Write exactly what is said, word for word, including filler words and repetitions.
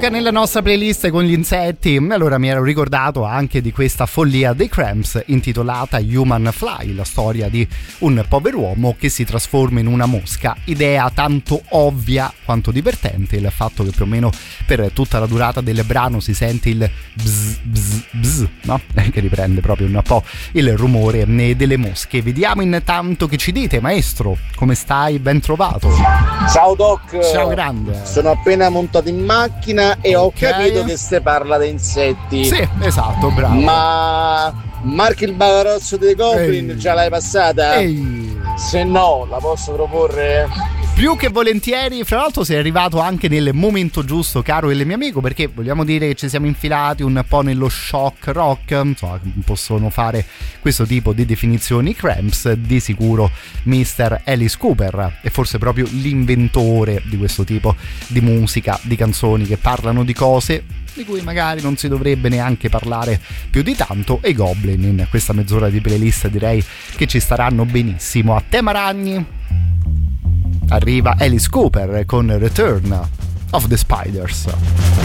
nella nostra playlist con gli insetti. Allora mi ero ricordato anche di questa follia dei Cramps intitolata Human Fly, la storia di un pover'uomo che si trasforma in una mosca. Idea tanto ovvia quanto divertente, il fatto che più o meno per tutta la durata del brano si sente il bzz bzz bzz, no? Che riprende proprio un po' il rumore delle mosche. Vediamo intanto che ci dite, maestro, come stai? Ben trovato. Ciao Doc. Ciao grande. Sono appena montato in macchina e okay. Ho capito che si parla di insetti. Sì, esatto, bravo. Ma Marco il Bavarozzo dei Goblin, ehi, già l'hai passata? Ehi. Se no, la posso proporre? Più che volentieri. Fra l'altro sei arrivato anche nel momento giusto, caro il mio amico, perché vogliamo dire che ci siamo infilati un po' nello shock rock. Insomma, possono fare questo tipo di definizioni Cramps. Di sicuro mister Alice Cooper è forse proprio l'inventore di questo tipo di musica, di canzoni che parlano di cose di cui magari non si dovrebbe neanche parlare più di tanto, e i Goblin in questa mezz'ora di playlist direi che ci staranno benissimo. A tema ragni arriva Alice Cooper con Return of the Spiders.